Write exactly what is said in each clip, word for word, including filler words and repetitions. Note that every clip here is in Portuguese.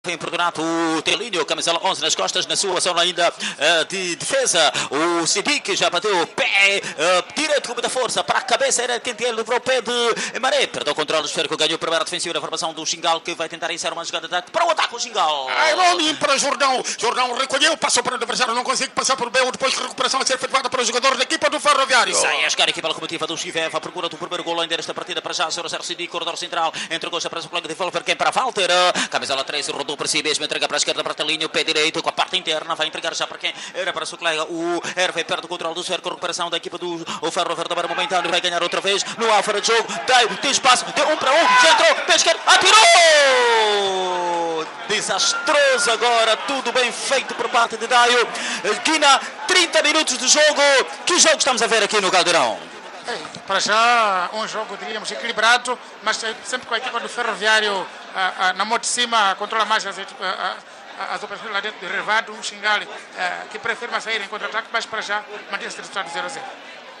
Foi importunado o Telinho, camisola onze nas costas, na sua zona ainda uh, de defesa. O Sidik já bateu o pé uh, direito com muita força para a cabeça. Era quem ele livrou o pé de Maré. Perdeu o controle esférico, ganhou a primeira defensiva da formação do Xingal, que vai tentar iniciar uma jogada de ataque para o ataque do Xingal. Ironi para Jordão. Jordão recolheu, passou para o adversário, não consegue passar por Beu. Depois que a recuperação a ser efetuada para o jogador da equipa do Ferroviário. Sai a chegar a equipa locomotiva do Chiveva, à procura do primeiro gol ainda desta partida para já. zero a zero Sidik, corredor central. Entregou-se para o colega de Volver, quem para Walter. Camisola três, rodou para si mesmo, entrega para a esquerda, para Telinho, pé direito com a parte interna, vai entregar já para quem era para o seu colega, o Hervé, perde o controle do cerco, recuperação da equipa do Ferro Verde, agora momentâneo, vai ganhar outra vez, no alfa de jogo, deu, tem espaço, deu um para um, já entrou, pé esquerdo, atirou! Desastroso agora, tudo bem feito por parte de Daio. Guina, trinta minutos de jogo, que jogo estamos a ver aqui no Caldeirão? É, para já um jogo, diríamos, equilibrado, mas sempre com a equipa do Ferroviário ah, ah, na mão de cima, controla mais as, ah, as operações lá dentro do relevado, o Xingal ah, que prefere sair em contra-ataque, mas para já mantém-se o resultado zero a zero.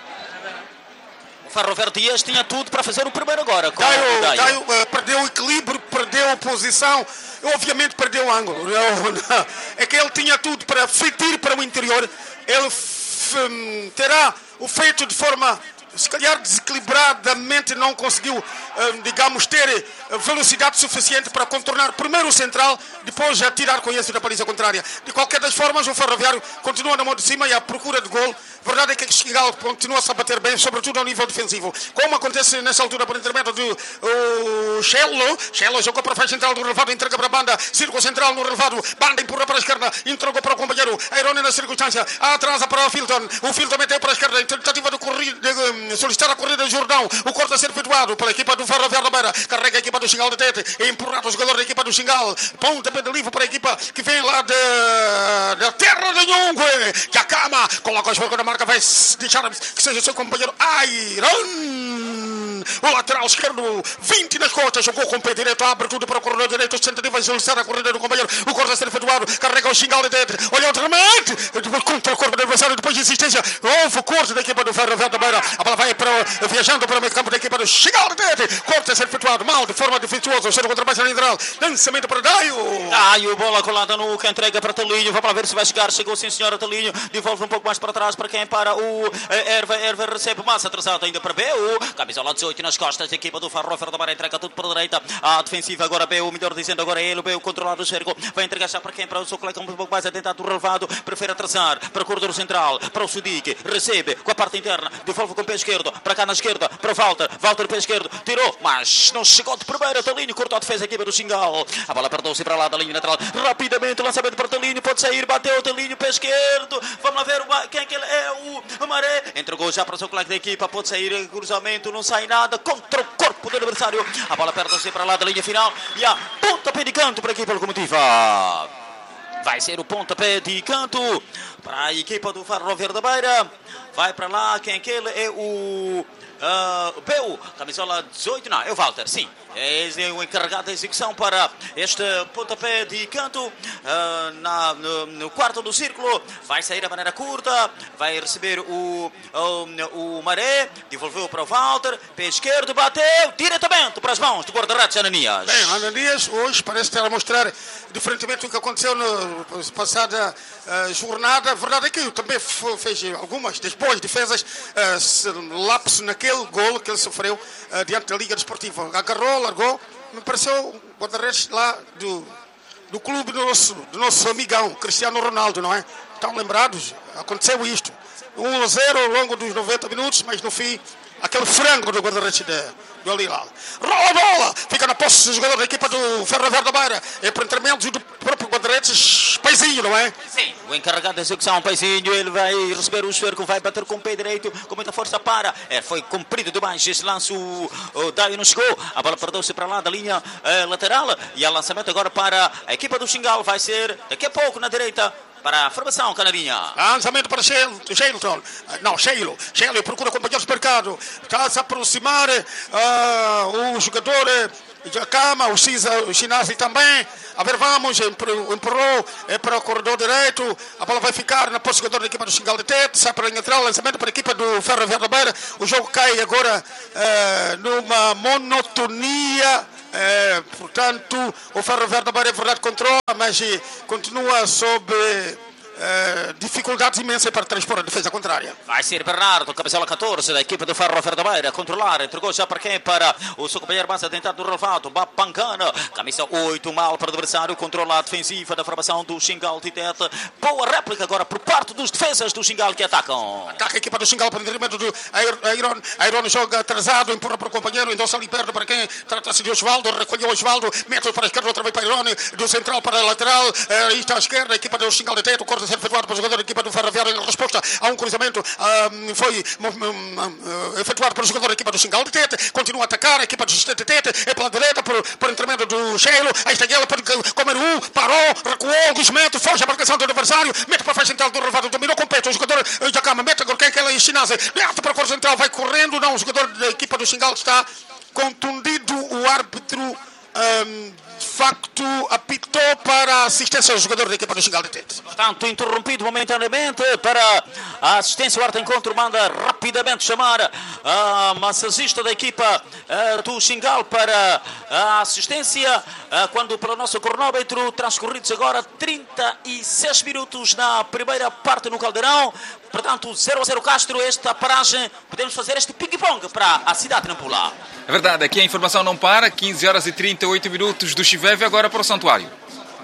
O Ferro Verde Dias tinha tudo para fazer o primeiro agora. Daio, Daio. Daio uh, perdeu o equilíbrio, perdeu a posição, obviamente perdeu o ângulo. Não, não. É que ele tinha tudo para fritir para o interior, ele f, terá o feito de forma, se calhar desequilibradamente, não conseguiu, digamos, ter velocidade suficiente para contornar primeiro o central, depois já tirar com esse da baliza contrária. De qualquer das formas, o Ferroviário continua na mão de cima e à procura de gol. Verdade é que o Xingal continua-se a bater bem, sobretudo ao nível defensivo. Como acontece nessa altura por intermédio do uh, Chelo. Chelo jogou para a faixa central do relevado, entrega para a banda, círculo central no relevado, banda empurra para a esquerda, entregou para o companheiro, Ironi na circunstância, atrasa para o Filton, o Filton meteu para a esquerda, tentativa de, corrida, de um, solicitar a corrida de Jordão, o corte a ser efetuado pela equipa do Ferroviário da Beira, carrega a equipa do Xingal de Tete, empurrado o jogador da equipa do Xingal, ponta de livre para a equipa que vem lá de, da terra de Nhungue, que acama, coloca o jogo na marca, vai deixar que seja seu companheiro Iron, o lateral esquerdo, vinte nas costas, jogou com o pé direito, abre tudo para o corredor direito, tentativa de solicitar a corrida do companheiro, o corte a ser efetuado, carrega o Xingal de Tete, olha outra remate, contra o corpo do adversário, depois de insistência, houve o corte da equipa do Ferroviário da Beira, a bola vai para, viajando para o meio campo da equipa do Xingal de Tete, corte a ser efetuado, mal, de forma defeituosa, o seu contra-baixo lateral, lançamento para Daio. Daio, bola colada no que entrega para Telinho, vai para ver se vai chegar, chegou sim senhora Telinho, devolve um pouco mais para trás para quem para o Hervé, Hervé recebe mais atrasado ainda para Beu, camisola dezoito nas costas da equipa do Ferro Verde da Beira, entrega tudo para a direita, a defensiva agora Beu, melhor dizendo agora é ele, Beu controlado o cerco, vai entregar já para quem, para o seu colega um pouco mais atentado, relevado, prefere atrasar para o corredor central, para o Sidik, recebe com a parte interna, devolve com o pé esquerdo, para cá na esquerda, para o Walter, Walter pé esquerdo, tirou, mas não chegou de primeira, Telinho cortou a defesa da equipa do Xingal, a bola perdeu-se para lá da linha lateral, rapidamente lançamento para Telinho, pode sair, bateu o Telinho, pé esquerdo, vamos lá ver o, quem é que ele é, o Maré, entregou já para o seu colega da equipa, pode sair, cruzamento, não sai nada, contra o corpo do adversário, a bola perde-se para lá da linha final, e a pontapé de canto para a equipa locomotiva. Vai ser o pontapé de canto para a equipa do Ferro Verde da Beira. Vai para lá, quem é que ele é? O uh, Beu, camisola dezoito, não, é o Walter, sim. É o encarregado da execução para este pontapé de canto uh, na, no, no quarto do círculo. Vai sair a maneira curta, vai receber o, o, o Maré, devolveu para o Walter, pé esquerdo, bateu diretamente para as mãos do guarda-redes Ananias. Bem, Ananias hoje parece ter a mostrar, diferentemente do que aconteceu na passada uh, jornada. A verdade é que também fez algumas das boas defesas, uh, lapso naquele golo que ele sofreu uh, diante da Liga Desportiva. Agarrou, largou, me pareceu o guarda-redes lá do, do clube do nosso, do nosso amigão Cristiano Ronaldo, não é? Estão lembrados? Aconteceu isto. um a zero ao longo dos noventa minutos, mas no fim, aquele frango do guarda-redes do Al-Hilal. Rola a bola, fica na posse do jogador da equipa do Ferro Verde da Beira, é por intermédio do próprio guarda-redes Paizinho, não é? Sim, o encarregado da execução, Paizinho, ele vai receber o cerco, vai bater com o pé direito, com muita força para, é, foi comprido demais esse lance, o, o Daio não chegou, a bola perdeu-se para lá da linha é, lateral, e o lançamento agora para a equipa do Xingal, vai ser daqui a pouco na direita, para a formação canarinha. Lançamento para Sheilton. Não, Sheilo. Sheilo procura companheiros de mercado. Está a se aproximar uh, o jogador Jacama, o Shinasi também. A ver, vamos, empurrou é para o corredor direito. A bola vai ficar na posse do jogador da equipa do Xingal de Tete. Sai para a linha lateral, lançamento para a equipa do Ferro Verde da Beira. O jogo cai agora uh, numa monotonia É, portanto, o Ferroviário da Beira é verdade controla, mas continua sob é, dificuldades imensas para transpor a defesa contrária. Vai ser Bernardo, camisola catorze da equipe do Ferroviário da Beira, controlar, entregou já para quem? Para o seu companheiro mais atentado no relevado, Bapancana, camisa oito, mal para o adversário, controla a defensiva da formação do Xingal Titete. Boa réplica agora por parte dos defesas do Xingal que atacam. Ataca a equipa do Xingal para o detrimento do Airon. Airon joga atrasado, empurra para o companheiro, endossa ali perto para quem? Trata-se de Osvaldo, recolheu Osvaldo, mete para a esquerda, outra vez para Airon, do central para a lateral, aí está à esquerda, a equipa do Xingal Titete, o corte a ser efetuado para o jogador da equipa do Ferroviário em resposta a um cruzamento um, foi um, efetuado pelo jogador da equipa do Xingal Titete, continua a atacar a equipa do Titete, é pela direita por, por intermédio do Sheilo, aí está ele, pode comer um, parou, recuou, desmete, foge a marcação do adversário, mete para a faixa central do relevado, dominou com o peito, o jogador da Cama, mete agora quem é que ela Chinase, mete para a cor central, vai correndo, não, o jogador da equipa do Xingal está contundido, o árbitro um, de facto apitou para a assistência ao jogador da equipa do Xingal Titete. Portanto, interrompido momentaneamente para a assistência, o Arte Encontro manda rapidamente chamar a massagista da equipa uh, do Xingal para a assistência, uh, quando pelo nosso cronómetro transcorridos agora trinta e seis minutos na primeira parte no Caldeirão. Portanto, zero a zero Castro, esta paragem, podemos fazer este ping-pong para a cidade de Nampula. É verdade, aqui a informação não para, quinze horas e trinta e oito minutos do Chiveve, agora para o Santuário.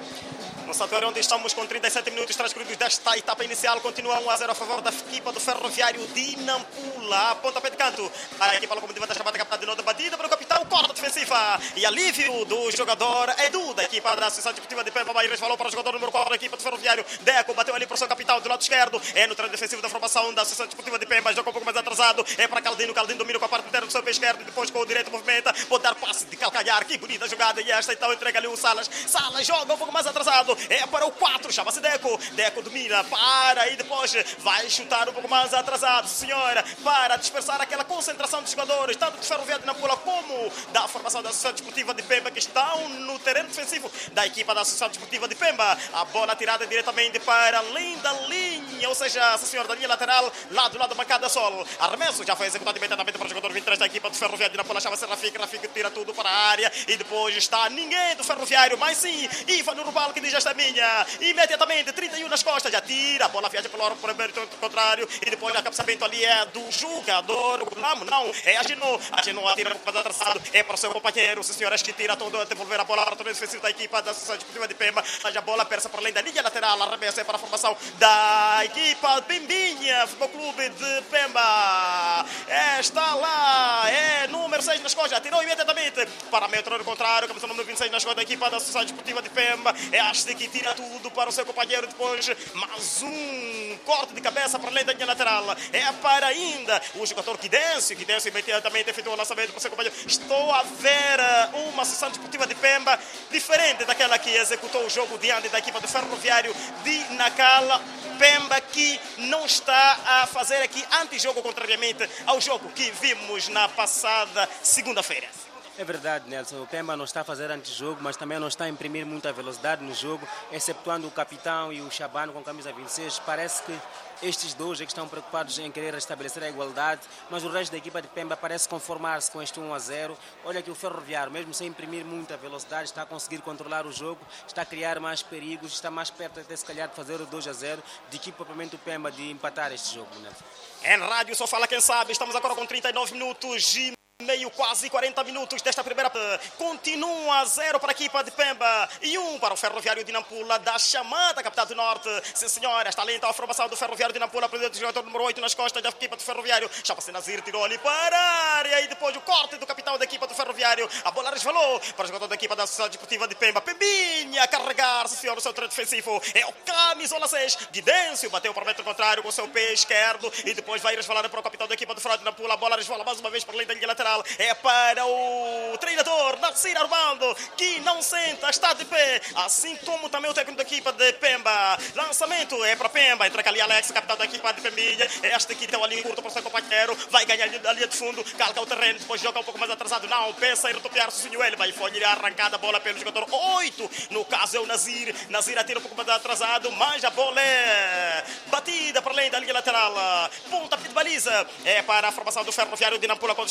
No Santuário, onde estamos com trinta e sete minutos transcorridos desta etapa inicial, continua um a zero a favor da equipa do Ferroviário de Nampula. Pontapé de canto, a equipa locomotiva da chamada captada de nota batida para o capitão, corta defensiva e alívio do jogador Edu, da equipa da Associação Desportiva de Pemba. Bairros falou para o jogador número quatro da equipa do Ferroviário. Deco bateu ali para o seu capitão do lado esquerdo, é no treino defensivo da formação da Associação Desportiva de Pemba. Joga um pouco mais atrasado, é para Caldino. Caldino domina com a parte interna do seu pé esquerdo e depois com o direito movimenta, pode dar passe de calcanhar. Que bonita jogada, e esta então entrega ali o Salas. Salas joga um pouco mais atrasado, é para o quatro, chama-se Deco. Deco domina, para e depois vai chutar um pouco mais atrasado, senhora, para dispersar aquela concentração dos jogadores, tanto do Ferroviário de Nampula como da formação da Associação Desportiva de Pemba, que estão no terreno defensivo da equipa da Associação Desportiva de Pemba. A bola tirada diretamente para além da linha, ou seja, essa senhora da linha lateral, lá do lado da bancada sol. Arremesso já foi executado imediatamente para o jogador vinte e três da equipa do Ferroviário de Nampula, chama-se Rafik. Rafik tira tudo para a área e depois está ninguém do Ferroviário, mas sim Ivan Urbal, que diz esta minha. Imediatamente, trinta e um nas costas, já tira, a bola viaja pelo aro contrário e depois o cabeçamento ali é do jogador, o Guilherme, não, é a Gino, a Gino atira um pouco atrasado, é para o seu companheiro, o senhor que tira todo, devolver a bola para o torneio defensivo da equipa da Associação Desportiva de Pemba, mas a bola persa para além da linha lateral, arremessa é para a formação da equipa Pimbinha, Futebol Clube de Pemba, é, está lá, é número seis nas costas, tirou imediatamente para meio torneio contrário, começou o número vinte e seis nas costas da equipa da Associação Desportiva de Pemba, é a que tira tudo para o seu companheiro, depois mais um corte de cabeça para além da linha lateral, é para ainda o jogador Quidêncio, Quidêncio imediatamente efetuou o lançamento para o seu companheiro. Estou a ver uma Associação Desportiva de Pemba diferente daquela que executou o jogo diante da equipa do Ferroviário de Nacala. Pemba que não está a fazer aqui antijogo, contrariamente ao jogo que vimos na passada segunda-feira. É verdade, Nelson. O Pemba não está a fazer antijogo, mas também não está a imprimir muita velocidade no jogo, exceptuando o capitão e o Chabano com camisa vinte e seis. Parece que estes dois é que estão preocupados em querer restabelecer a igualdade, mas o resto da equipa de Pemba parece conformar-se com este um a zero. Olha que o Ferroviário, mesmo sem imprimir muita velocidade, está a conseguir controlar o jogo, está a criar mais perigos, está mais perto até se calhar de fazer o dois a zero, de equipa propriamente o Pemba de empatar este jogo, Nelson. Em rádio só fala quem sabe, estamos agora com trinta e nove minutos e meio, quase quarenta minutos desta primeira. Continua a zero para a equipa de Pemba e um para o Ferroviário de Nampula da chamada capital do Norte. Sim, senhora, está lenta a formação do Ferroviário de Nampula, presidente do jogador número oito nas costas da equipa do Ferroviário. Chapa-se Nazir, tirou ali para a área e depois o corte do capitão da equipa do Ferroviário. A bola resvalou para o jogador da equipa da Associação Desportiva de Pemba. Pembinha a carregar, sim, senhor, o seu treino defensivo. É o camisola seis. Guidêncio bateu para o metro contrário com o seu pé esquerdo e depois vai resvalar para o capitão da equipa do Ferroviário de Nampula. A bola resvala mais uma vez para além da linha lateral. É para o treinador Nassir Armando, que não senta, está de pé, assim como também o técnico da equipa de Pemba. Lançamento é para Pemba, entra ali Alex, capitão da equipa de Pembinha. Este aqui tem ali curto para o seu companheiro, vai ganhar a linha de fundo, calca o terreno, depois joga um pouco mais atrasado. Não, pensa em rotopiar sozinho ele, vai folhar a arrancada a bola pelo jogador oito, no caso é o Nazir. Nazir atira um pouco mais atrasado, mas a bola é batida para além da linha lateral. Ponta de baliza é para a formação do Ferroviário de Nampula, quando estamos agora com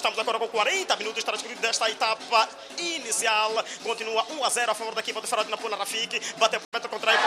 com quarenta minutos transcorridos desta etapa inicial. Continua um a zero a favor da equipa do Ferro de Nampula. Rafik bateu para o contrário.